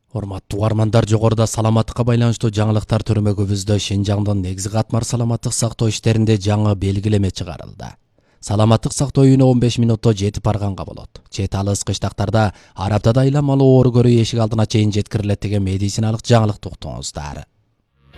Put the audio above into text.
Урматтуу угармандар, жогоруда саламаттыкка байланыштуу жаңылыктар төрмөгүбүздө Шинжаңдын негизги катмар саламаттык сактоо иштеринде жаңы белгилеме чыгарылды. Саламаттык сактоо үйүнө 15 минутта жетип барганга болот. Чет алыс кыштактарда ар аптада айламалуу оору көрүү эшик алдына чейин жеткирилет деген медициналык жаңылыкты уктуңуздар.